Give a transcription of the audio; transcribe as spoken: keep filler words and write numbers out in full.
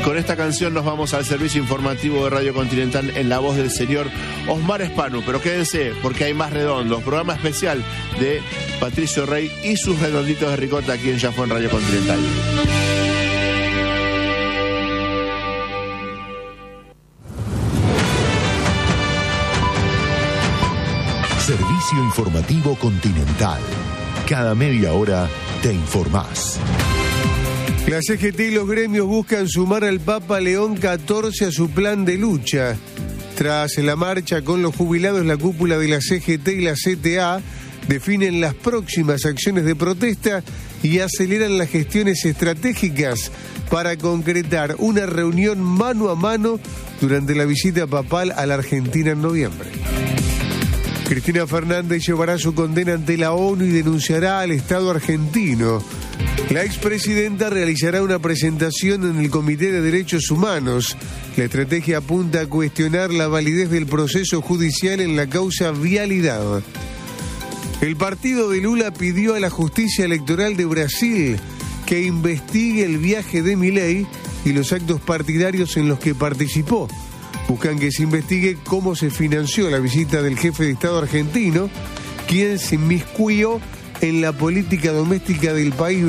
con esta canción nos vamos al servicio informativo de Radio Continental en la voz del señor Osmar Spanu. Pero quédense, porque hay más redondos. Programa especial de Patricio Rey y sus redonditos de ricota, quien ya fue en Radio Continental. Servicio Informativo Continental. Cada media hora te informás. La C G T y los gremios buscan sumar al Papa León catorce a su plan de lucha. Tras la marcha con los jubilados, la cúpula de la C G T y la C T A definen las próximas acciones de protesta y aceleran las gestiones estratégicas para concretar una reunión mano a mano durante la visita papal a la Argentina en noviembre. Cristina Fernández llevará su condena ante la ONU y denunciará al Estado argentino. La expresidenta realizará una presentación en el Comité de Derechos Humanos. La estrategia apunta a cuestionar la validez del proceso judicial en la causa Vialidad. El partido de Lula pidió a la justicia electoral de Brasil que investigue el viaje de Milei y los actos partidarios en los que participó. Buscan que se investigue cómo se financió la visita del jefe de Estado argentino, quien se inmiscuyó en la política doméstica del país